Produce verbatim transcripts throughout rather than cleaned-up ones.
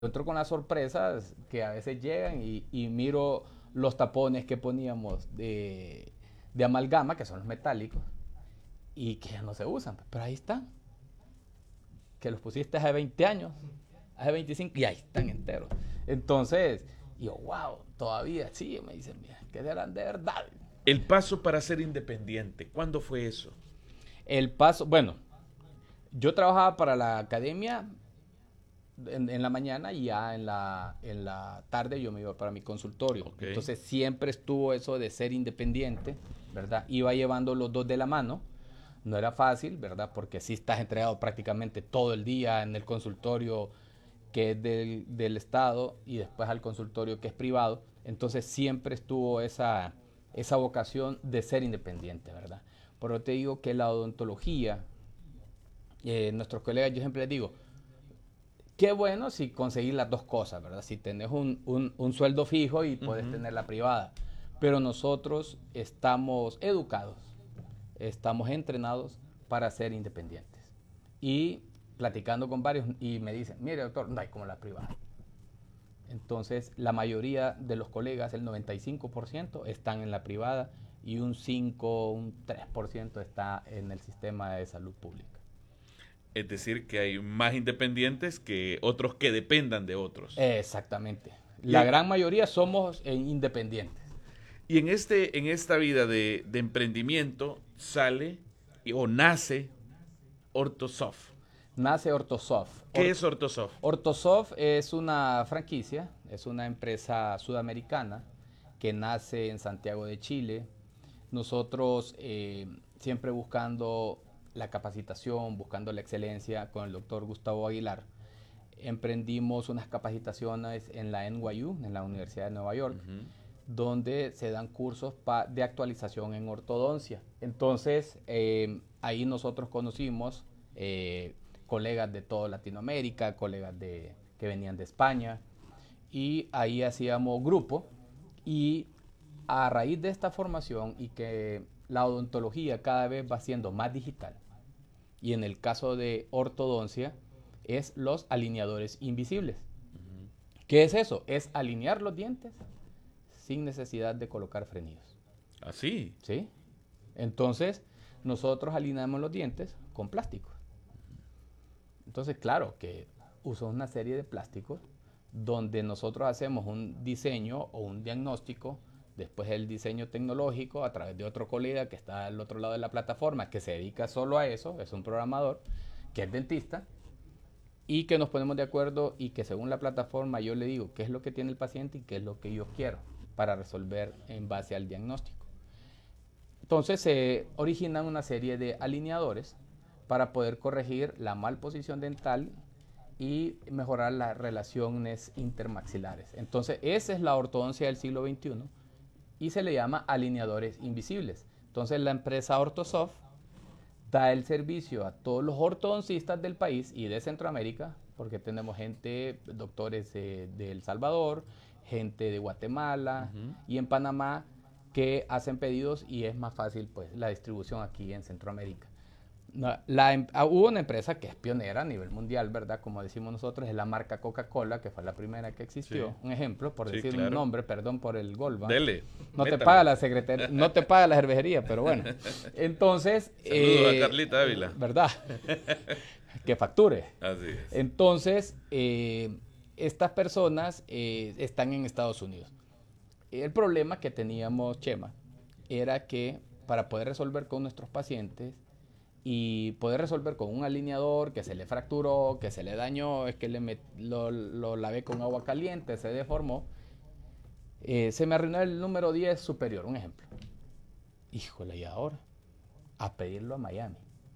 encuentro con las sorpresas que a veces llegan y, y miro los tapones que poníamos de, de amalgama, que son los metálicos, y que ya no se usan. Pero ahí están, que los pusiste hace veinte años, hace veinticinco, y ahí están enteros. Entonces, yo, wow, todavía sí, me dicen, mira, que eran de verdad. El paso para ser independiente, ¿cuándo fue eso? El paso, bueno, yo trabajaba para la academia en, en la mañana y ya en la, en la tarde yo me iba para mi consultorio. Ok. Entonces siempre estuvo eso de ser independiente, ¿verdad? Iba llevando los dos de la mano. No era fácil, ¿verdad? Porque sí estás entregado prácticamente todo el día en el consultorio que es del, del Estado y después al consultorio que es privado. Entonces siempre estuvo esa, esa vocación de ser independiente, ¿verdad? Pero te digo que la odontología, eh, nuestros colegas, yo siempre les digo, qué bueno si conseguís las dos cosas, ¿verdad? Si tenés un, un, un sueldo fijo y puedes Ujú. tener la privada. Pero nosotros estamos educados, estamos entrenados para ser independientes. Y platicando con varios y me dicen, mire doctor, no hay como la privada. Entonces la mayoría de los colegas, el noventa y cinco por ciento, están en la privada y un cinco, un tres por ciento está en el sistema de salud pública. Es decir, que hay más independientes que otros que dependan de otros. Exactamente. Y, La gran mayoría somos eh, independientes. y en, este, en esta vida de, de emprendimiento sale y- o nace Ortosoft. Nace Ortosoft. ¿Qué Or- es Ortosoft? Ortosoft es una franquicia, es una empresa sudamericana que nace en Santiago de Chile. Nosotros eh, siempre buscando la capacitación, buscando la excelencia con el doctor Gustavo Aguilar, emprendimos unas capacitaciones en la N Y U, en la Universidad de Nueva York, Ujú. donde se dan cursos pa- de actualización en ortodoncia. Entonces, eh, ahí nosotros conocimos eh, colegas de toda Latinoamérica, colegas de, que venían de España, y ahí hacíamos grupo. Y a raíz de esta formación y que la odontología cada vez va siendo más digital, y en el caso de ortodoncia, es los alineadores invisibles. ¿Qué es eso? Es alinear los dientes sin necesidad de colocar frenillos. Así. ¿Sí? Entonces, nosotros alineamos los dientes con plástico. Entonces, claro que usamos una serie de plásticos donde nosotros hacemos un diseño o un diagnóstico, después el diseño tecnológico a través de otro colega que está al otro lado de la plataforma, que se dedica solo a eso, es un programador, que es dentista, y que nos ponemos de acuerdo y que según la plataforma yo le digo qué es lo que tiene el paciente y qué es lo que yo quiero para resolver en base al diagnóstico. Entonces se originan una serie de alineadores para poder corregir la malposición dental y mejorar las relaciones intermaxilares. Entonces esa es la ortodoncia del siglo veintiuno y se le llama alineadores invisibles. Entonces la empresa Ortosoft da el servicio a todos los ortodoncistas del país y de Centroamérica, porque tenemos gente, doctores de, de El Salvador, gente de Guatemala Ujú. y en Panamá que hacen pedidos y es más fácil pues la distribución aquí en Centroamérica. No, la, em- ah, hubo una empresa que es pionera a nivel mundial, ¿verdad? Como decimos nosotros, es la marca Coca-Cola, que fue la primera que Sí, existió. Un ejemplo, por sí, decir un claro. nombre, perdón por el gol, ¿va? Dele, No te paga métalo. la secretaría, no te paga la cervejería, pero bueno. Entonces, Saludos a eh, Carlita Ávila. ¿verdad? Que facture. Así es. Entonces, eh, estas personas eh, están en Estados Unidos. El problema que teníamos, Chema, era que para poder resolver con nuestros pacientes y poder resolver con un alineador que se le fracturó, que se le dañó, es que le met, lo, lo lavé con agua caliente, se deformó, eh, se me arruinó el número diez superior, un ejemplo. Híjole, ¿y ahora? A pedirlo a Miami.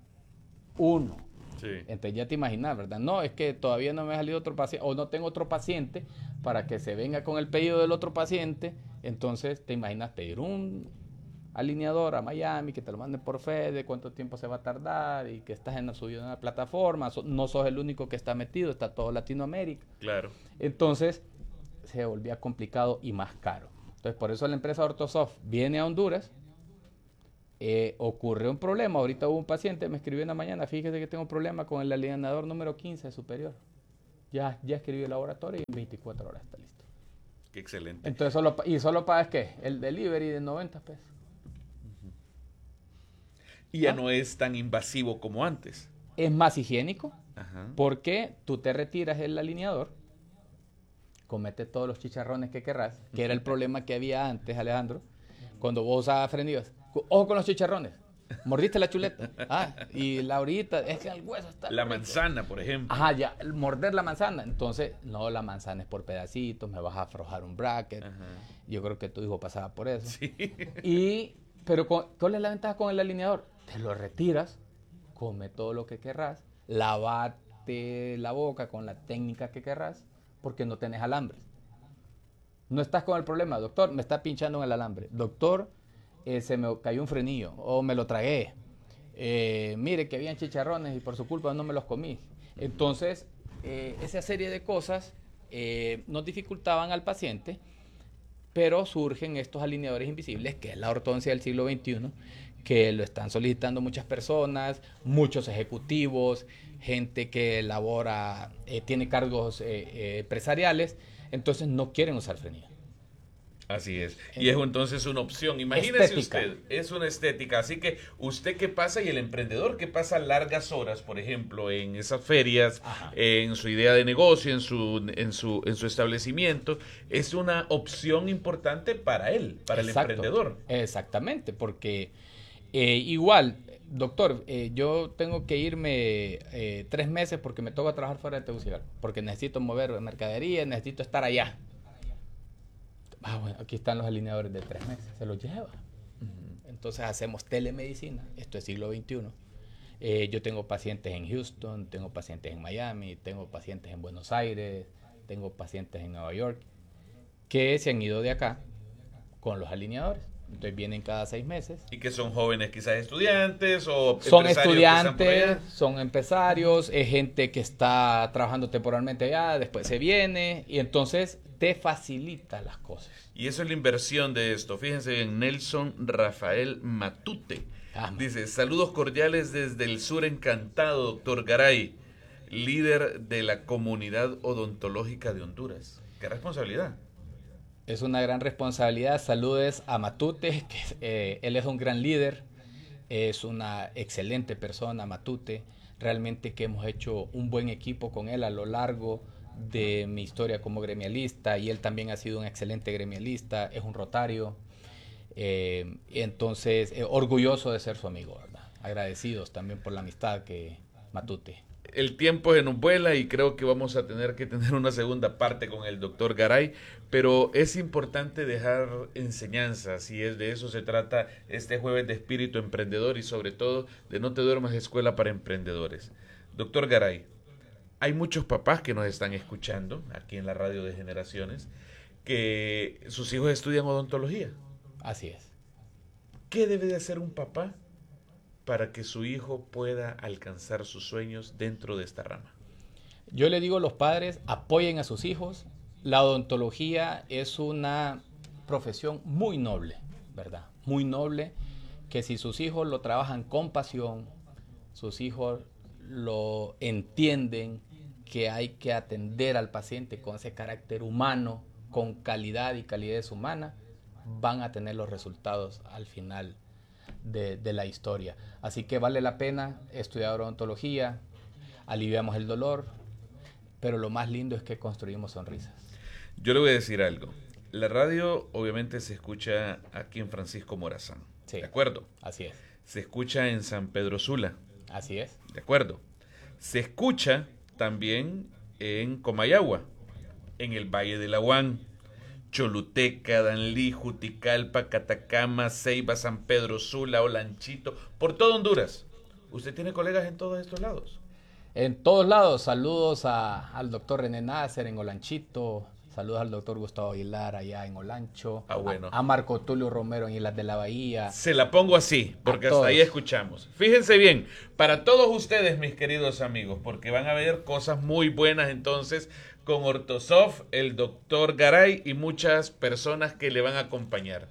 Uno. Sí. Entonces ya te imaginas, ¿verdad? No, es que todavía no me ha salido otro paciente, o no tengo otro paciente para que se venga con el pedido del otro paciente. Entonces te imaginas pedir un alineador a Miami, que te lo manden por FedEx, cuánto tiempo se va a tardar y que estás en, subido en una plataforma. So, no sos el único que está metido, está todo Latinoamérica. Claro. Entonces se volvía complicado y más caro. Entonces por eso la empresa Ortosoft viene a Honduras. Eh, ocurre un problema. Ahorita hubo un paciente, me escribió en la mañana, fíjese que tengo un problema con el alineador número quince superior. Ya, ya escribí el laboratorio y en veinticuatro horas está listo. Qué excelente. Entonces, solo, ¿y solo pagas qué? El delivery de noventa pesos. Y ya ¿Ah? no es tan invasivo como antes. Es más higiénico. Ajá. Porque tú te retiras del alineador, cometes todos los chicharrones que querrás, que era el problema que había antes, Alejandro, cuando vos usabas frenillos. Ojo con los chicharrones. Mordiste la chuleta. Ah, y la orillita, es que el hueso está... La rico. manzana, por ejemplo. Ajá, ya, morder la manzana. Entonces, no, la manzana es por pedacitos, me vas a aflojar un bracket. Ajá. Yo creo que tu hijo pasaba por eso. Sí. Y, pero, con, ¿cuál es la ventaja con el alineador? Te lo retiras, come todo lo que querrás, lavate la boca con la técnica que querrás, porque no tenés alambres. No estás con el problema, doctor, me está pinchando en el alambre. Doctor, eh, se me cayó un frenillo o me lo tragué. Eh, mire que habían chicharrones y por su culpa no me los comí. Entonces, eh, esa serie de cosas eh, nos dificultaban al paciente, pero surgen estos alineadores invisibles, que es la ortodoncia del siglo veintiuno, que lo están solicitando muchas personas, muchos ejecutivos, gente que labora, eh, tiene cargos eh, eh, empresariales, entonces no quieren usar frenillo. Así es. Y es entonces una opción. Imagínese Estética. usted, es una estética. Así que usted que pasa y el emprendedor que pasa largas horas, por ejemplo, en esas ferias, Ajá. en su idea de negocio, en su, en su, en su establecimiento, es una opción importante para él, para Exacto. el emprendedor. Exactamente, porque eh, igual, doctor, eh, yo tengo que irme eh, tres meses porque me toca trabajar fuera de Tegucigalpa, porque necesito mover mercadería, necesito estar allá. Ah, bueno, aquí están los alineadores de tres meses, se los lleva. Uh-huh. Entonces hacemos telemedicina, esto es siglo veintiuno. Eh, yo tengo pacientes en Houston, tengo pacientes en Miami, tengo pacientes en Buenos Aires, tengo pacientes en Nueva York, que se han ido de acá con los alineadores. Entonces vienen cada seis meses. Y que son jóvenes quizás estudiantes o son empresarios estudiantes, son empresarios, es gente que está trabajando temporalmente allá, después se viene y entonces te facilita las cosas. Y eso es la inversión de esto. Fíjense en Nelson Rafael Matute. Ah, Dice, saludos cordiales desde el sur encantado, doctor Garay, líder de la comunidad odontológica de Honduras. Qué responsabilidad. Es una gran responsabilidad. Saludes a Matute, que eh, él es un gran líder, es una excelente persona, Matute. Realmente que hemos hecho un buen equipo con él a lo largo de mi historia como gremialista, y él también ha sido un excelente gremialista, es un rotario. Eh, entonces, eh, orgulloso de ser su amigo, ¿verdad? Agradecidos también por la amistad que Matute. El tiempo se nos vuela y creo que vamos a tener que tener una segunda parte con el doctor Garay, pero es importante dejar enseñanzas y es de eso se trata este jueves de espíritu emprendedor y sobre todo de No te duermas, escuela para emprendedores. Doctor Garay, hay muchos papás que nos están escuchando aquí en la radio de Generaciones que sus hijos estudian odontología. Así es. ¿Qué debe de hacer un papá para que su hijo pueda alcanzar sus sueños dentro de esta rama? Yo le digo a los padres, apoyen a sus hijos. La odontología es una profesión muy noble, ¿verdad? Muy noble, que si sus hijos lo trabajan con pasión, sus hijos lo entienden, que hay que atender al paciente con ese carácter humano, con calidad y calidez humana, van a tener los resultados al final De, de la historia. Así que vale la pena estudiar odontología, aliviamos el dolor, pero lo más lindo es que construimos sonrisas. Yo le voy a decir algo. La radio obviamente se escucha aquí en Francisco Morazán. Sí, ¿De acuerdo? Así es. Se escucha en San Pedro Sula. Así es. ¿De acuerdo? Se escucha también en Comayagua, en el Valle de Laguán, Choluteca, Danlí, Juticalpa, Catacama, Ceiba, San Pedro Sula, Olanchito, por todo Honduras. ¿Usted tiene colegas en todos estos lados? En todos lados, saludos a, al doctor René Nasser en Olanchito, saludos al doctor Gustavo Aguilar allá en Olancho, ah, bueno. a, a Marco Tulio Romero en Islas de la Bahía. Se la pongo así, porque hasta ahí escuchamos. Fíjense bien, para todos ustedes, mis queridos amigos, porque van a ver cosas muy buenas entonces con Ortosoft, el doctor Garay y muchas personas que le van a acompañar.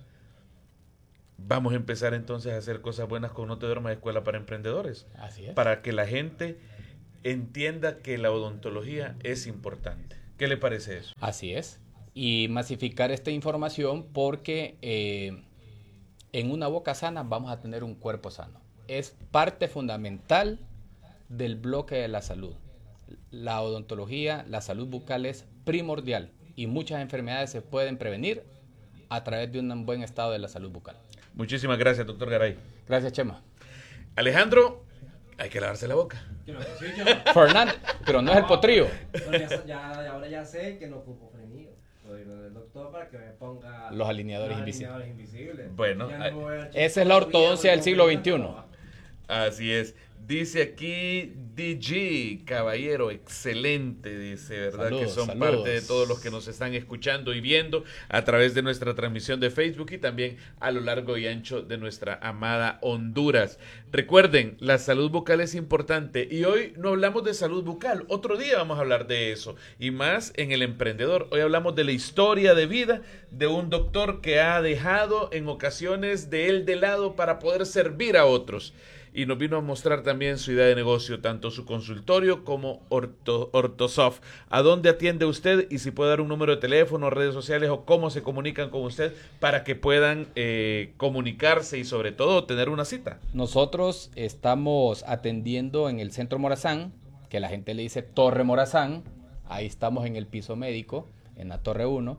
Vamos a empezar entonces a hacer cosas buenas con No te duermas, escuela para emprendedores. Así es. Para que la gente entienda que la odontología es importante. ¿Qué le parece eso? Así es. Y masificar esta información porque eh, en una boca sana vamos a tener un cuerpo sano. Es parte fundamental del bloque de la salud. La odontología, la salud bucal es primordial y muchas enfermedades se pueden prevenir a través de un buen estado de la salud bucal. Muchísimas gracias, doctor Garay. Gracias, Chema. Alejandro, hay que lavarse la boca. Fernández, pero no es el potrillo. Bueno, ya, ya, ahora ya sé que no ocupo frenillo. Voy a ir del doctor para que me ponga los alineadores, los invisibles. alineadores invisibles. Bueno, Ya no me voy a echar esa es la ortodoncia del siglo veintiuno. así es. Dice aquí D G, caballero, excelente, dice, ¿verdad? Saludos, que son saludos. parte de todos los que nos están escuchando y viendo a través de nuestra transmisión de Facebook y también a lo largo y ancho de nuestra amada Honduras. Recuerden, la salud bucal es importante y hoy no hablamos de salud bucal, otro día vamos a hablar de eso y más en El Emprendedor. Hoy hablamos de la historia de vida de un doctor que ha dejado en ocasiones de él de lado para poder servir a otros. Y nos vino a mostrar también su idea de negocio, tanto su consultorio como Orto, Ortosoft. ¿A dónde atiende usted? Y si puede dar un número de teléfono, redes sociales o cómo se comunican con usted para que puedan eh, comunicarse y sobre todo tener una cita. Nosotros estamos atendiendo en el Centro Morazán, que la gente le dice Torre Morazán. Ahí estamos en el piso médico, en la Torre uno.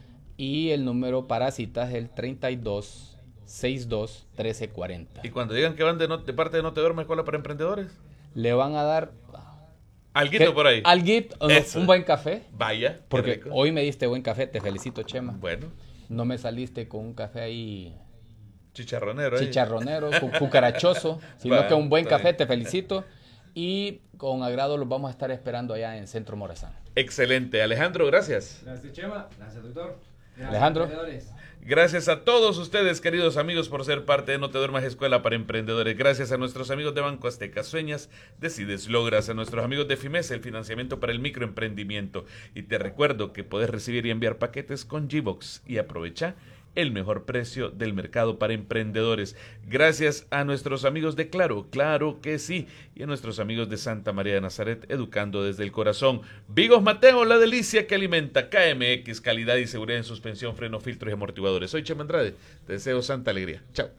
Y el número para citas es el treinta y dos sesenta y dos trece cuarenta. Y cuando digan que van de, no, de parte de No Te Duermas, Escuela para Emprendedores, Le van a dar alguito por ahí. Alguito, no, un buen café. Vaya. Porque rico. hoy me diste buen café, te felicito, Chema. Bueno. No me saliste con un café ahí Chicharronero. Ahí. chicharronero, cu- cucarachoso, sino Va, que un buen está café, bien. te felicito. Y con agrado los vamos a estar esperando allá en Centro Morazán. Excelente. Alejandro, gracias. Gracias, Chema. Gracias, doctor. Gracias, Alejandro. emprendedores. Gracias a todos ustedes, queridos amigos, por ser parte de No Te Duermas Escuela para Emprendedores. Gracias a nuestros amigos de Banco Azteca. Sueñas, decides, logras. A nuestros amigos de FIMES, el financiamiento para el microemprendimiento. Y te recuerdo que puedes recibir y enviar paquetes con G-Box y aprovecha el mejor precio del mercado para emprendedores. Gracias a nuestros amigos de Claro, claro que sí, y a nuestros amigos de Santa María de Nazaret, educando desde el corazón. Vigos Mateo, la delicia que alimenta. K M X, calidad y seguridad en suspensión, freno, filtros y amortiguadores. Soy Chema Andrade, te deseo santa alegría. Chao.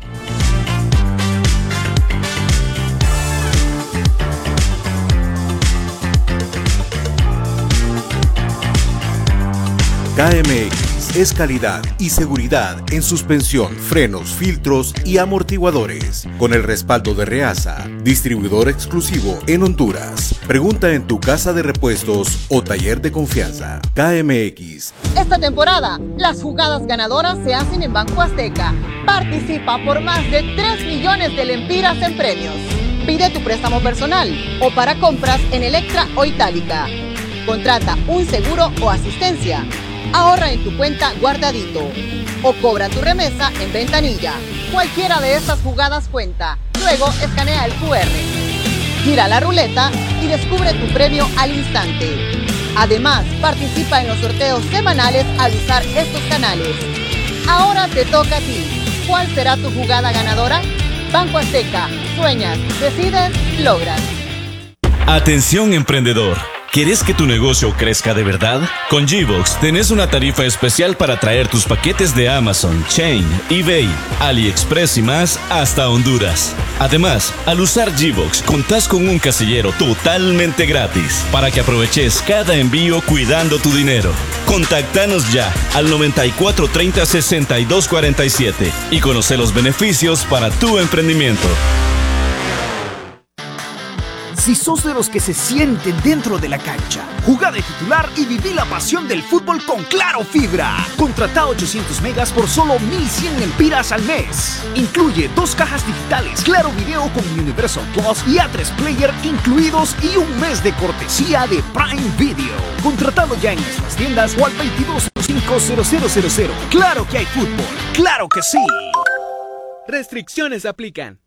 K M X es calidad y seguridad en suspensión, frenos, filtros y amortiguadores. Con el respaldo de Reasa, distribuidor exclusivo en Honduras. Pregunta en tu casa de repuestos o taller de confianza. K M X. Esta temporada, las jugadas ganadoras se hacen en Banco Azteca. Participa por más de tres millones de lempiras en premios. Pide tu préstamo personal o para compras en Electra o Itálica. Contrata un seguro o asistencia. Ahorra en tu cuenta guardadito o cobra tu remesa en ventanilla. Cualquiera de estas jugadas cuenta. Luego escanea el Q R. Gira la ruleta y descubre tu premio al instante. Además, participa en los sorteos semanales al usar estos canales. Ahora te toca a ti. ¿Cuál será tu jugada ganadora? Banco Azteca. Sueñas, decides, logras. Atención emprendedor. ¿Quieres que tu negocio crezca de verdad? Con G-Box tenés una tarifa especial para traer tus paquetes de Amazon, Chain, eBay, AliExpress y más hasta Honduras. Además, al usar G-Box contás con un casillero totalmente gratis para que aproveches cada envío cuidando tu dinero. Contactanos ya al noventa y cuatro treinta sesenta y dos cuarenta y siete y conoce los beneficios para tu emprendimiento. Si sos de los que se sienten dentro de la cancha, jugá de titular y viví la pasión del fútbol con Claro Fibra. Contratá ochocientos megas por solo mil cien lempiras al mes. Incluye dos cajas digitales, Claro Video con Universal Plus y A tres Player incluidos y un mes de cortesía de Prime Video. Contratalo ya en nuestras tiendas o al veintidós cinco cero cero cero cero. Claro que hay fútbol, claro que sí. Restricciones aplican.